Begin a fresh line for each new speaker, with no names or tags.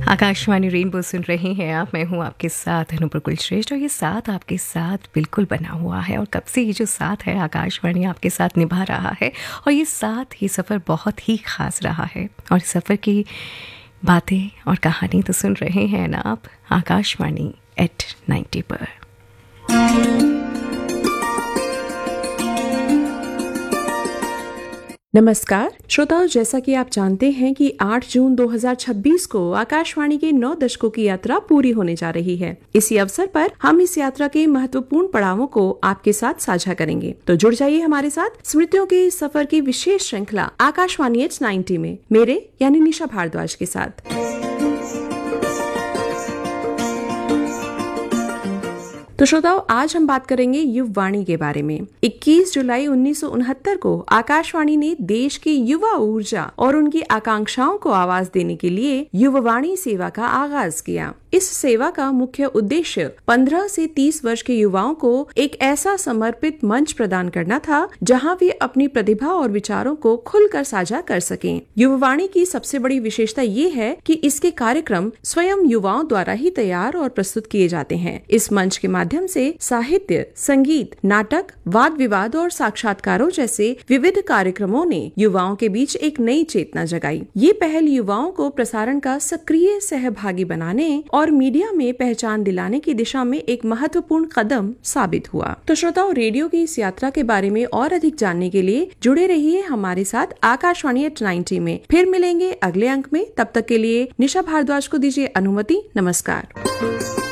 Akashvani rainbow सुन रहे हैं आप। मैं हूं आपके साथ अनुपुर श्रेष्ठ और ये साथ आपके साथ बिल्कुल बना हुआ है। और कब से ये जो साथ है आकाशवाणी आपके साथ निभा रहा है और ये साथ ये सफ़र बहुत ही ख़ास रहा है। और सफ़र की बातें और कहानी तो सुन रहे हैं ना आप आकाशवाणी @90 पर।
नमस्कार श्रोताओं, जैसा कि आप जानते हैं कि 8 जून 2026 को आकाशवाणी के 9 दशकों की यात्रा पूरी होने जा रही है। इसी अवसर पर हम इस यात्रा के महत्वपूर्ण पड़ावों को आपके साथ साझा करेंगे। तो जुड़ जाइए हमारे साथ स्मृतियों के इस सफर की विशेष श्रृंखला आकाशवाणी @90 में मेरे यानी निशा भारद्वाज के साथ। तो श्रोताओं, आज हम बात करेंगे युववाणी के बारे में। 21 जुलाई 1969 को आकाशवाणी ने देश की युवा ऊर्जा और उनकी आकांक्षाओं को आवाज देने के लिए युववाणी सेवा का आगाज किया। इस सेवा का मुख्य उद्देश्य 15 से 30 वर्ष के युवाओं को एक ऐसा समर्पित मंच प्रदान करना था जहां वे अपनी प्रतिभा और विचारों को खुलकर साझा कर सकें। युववाणी की सबसे बड़ी विशेषता ये है कि इसके कार्यक्रम स्वयं युवाओं द्वारा ही तैयार और प्रस्तुत किए जाते हैं। इस मंच के माध्यम से साहित्य, संगीत, नाटक, वाद विवाद और साक्षात्कारों जैसे विविध कार्यक्रमों ने युवाओं के बीच एक नई चेतना जगाई। ये पहल युवाओं को प्रसारण का सक्रिय सहभागी बनाने और मीडिया में पहचान दिलाने की दिशा में एक महत्वपूर्ण कदम साबित हुआ। तो श्रोताओं, रेडियो की इस यात्रा के बारे में और अधिक जानने के लिए जुड़े रहिए हमारे साथ आकाशवाणी @90 में। फिर मिलेंगे अगले अंक में। तब तक के लिए निशा भारद्वाज को दीजिए अनुमति। नमस्कार।